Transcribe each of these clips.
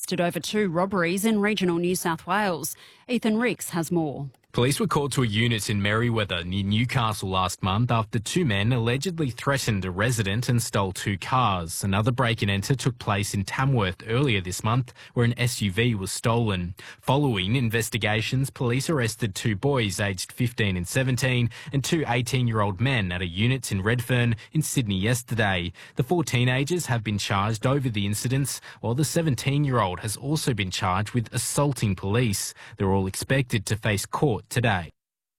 arrested over 2 robberies in regional New South Wales. Ethan Ricks has more. Police were called to a unit in Merriweather near Newcastle last month after 2 men allegedly threatened a resident and stole 2 cars. Another break-and-enter took place in Tamworth earlier this month, where an SUV was stolen. Following investigations, police arrested 2 boys aged 15 and 17 and 2 18-year-old men at a unit in Redfern in Sydney yesterday. The 4 teenagers have been charged over the incidents, while the 17-year-old has also been charged with assaulting police. They're all expected to face court today.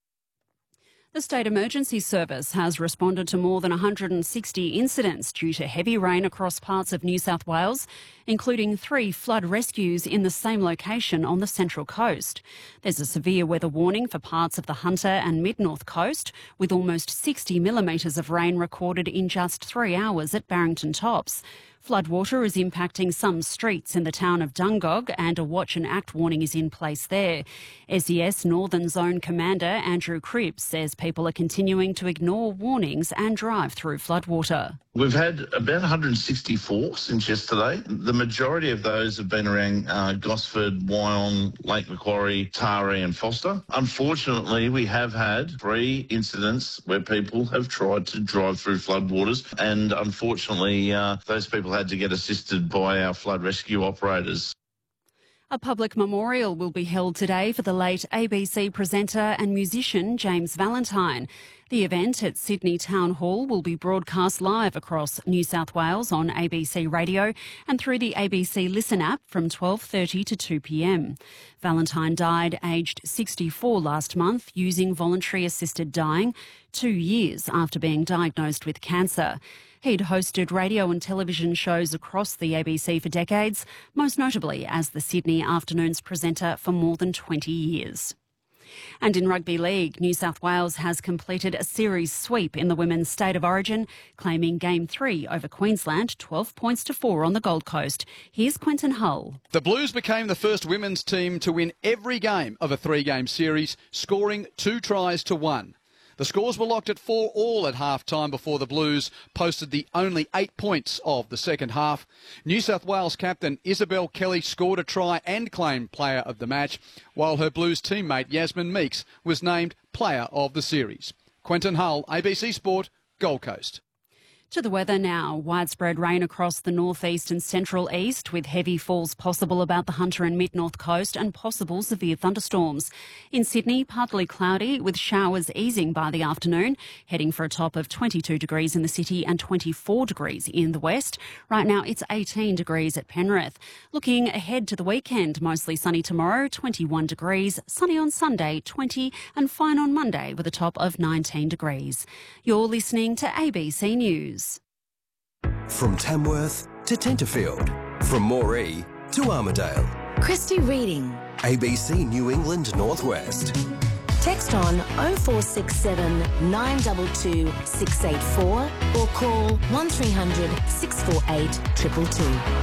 The State Emergency Service has responded to more than 160 incidents due to heavy rain across parts of New South Wales, including 3 flood rescues in the same location on the Central Coast. There's a severe weather warning for parts of the Hunter and Mid-North Coast, with almost 60 millimetres of rain recorded in just 3 hours at Barrington Tops. Floodwater is impacting some streets in the town of Dungog and a watch and act warning is in place there. SES Northern Zone Commander Andrew Cripps says people are continuing to ignore warnings and drive through floodwater. We've had about 164 since yesterday. The majority of those have been around Gosford, Wyong, Lake Macquarie, Taree and Foster. Unfortunately, we have had 3 incidents where people have tried to drive through floodwaters, and unfortunately those people had to get assisted by our flood rescue operators. A public memorial will be held today for the late ABC presenter and musician James Valentine. The event at Sydney Town Hall will be broadcast live across New South Wales on ABC Radio and through the ABC Listen app from 12:30 to 2 p.m. Valentine died aged 64 last month using voluntary assisted dying, 2 years after being diagnosed with cancer. He'd hosted radio and television shows across the ABC for decades, most notably as the Sydney Afternoons presenter for more than 20 years. And in rugby league, New South Wales has completed a series sweep in the Women's State of Origin, claiming Game 3 over Queensland, 12 points to 4 on the Gold Coast. Here's Quentin Hull. The Blues became the first women's team to win every game of a 3-game series, scoring 2 tries to 1. The scores were locked at 4-all at half-time before the Blues posted the only 8 points of the second half. New South Wales captain Isabel Kelly scored a try and claimed player of the match, while her Blues teammate Yasmin Meeks was named player of the series. Quentin Hull, ABC Sport, Gold Coast. To the weather now. Widespread rain across the northeast and central east, with heavy falls possible about the Hunter and Mid-North Coast and possible severe thunderstorms. In Sydney, partly cloudy with showers easing by the afternoon, heading for a top of 22 degrees in the city and 24 degrees in the west. Right now it's 18 degrees at Penrith. Looking ahead to the weekend, mostly sunny tomorrow, 21 degrees, sunny on Sunday, 20 and fine on Monday with a top of 19 degrees. You're listening to ABC News. From Tamworth to Tenterfield, from Moree to Armidale. Christy Reading. ABC New England Northwest. Text on 0467 922 684 or call 1300 648 222.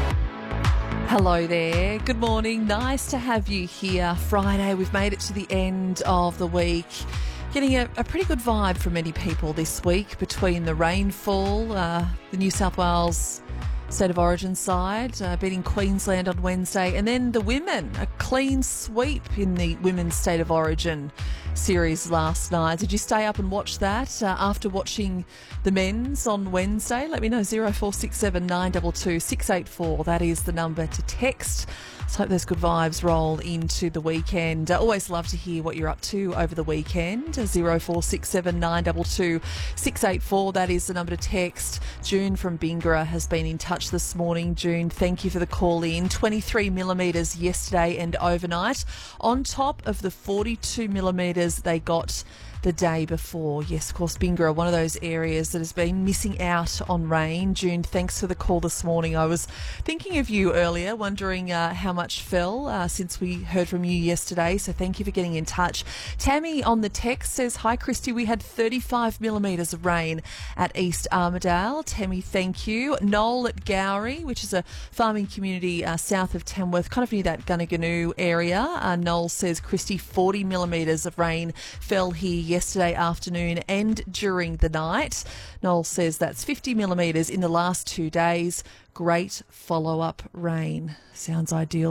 Hello there. Good morning. Nice to have you here. Friday, we've made it to the end of the week. Getting a pretty good vibe from many people this week between the rainfall, the New South Wales State of Origin side beating Queensland on Wednesday, and then the women, a clean sweep in the Women's State of Origin series last night. Did you stay up and watch that after watching the men's on Wednesday? Let me know, 0467 922 684. That is the number to text. Let's hope those good vibes roll into the weekend. Always love to hear what you're up to over the weekend. 0467 922 684. That is the number to text. June from Bingara has been in touch this morning. June, thank you for the call in. 23 millimetres yesterday and overnight, on top of the 42 millimetres they got the day before. Yes, of course, Bingara, one of those areas that has been missing out on rain. June, thanks for the call this morning. I was thinking of you earlier, wondering how much fell since we heard from you yesterday, so thank you for getting in touch. Tammy on the text says, hi Christy, we had 35 millimetres of rain at East Armidale. Tammy, thank you. Noel at Gowrie, which is a farming community south of Tamworth, kind of near that Gunnaganu area. Noel says, Christy, 40 millimetres of rain fell here yesterday afternoon and during the night. Noel says that's 50 millimetres in the last 2 days. Great follow-up rain. Sounds ideal.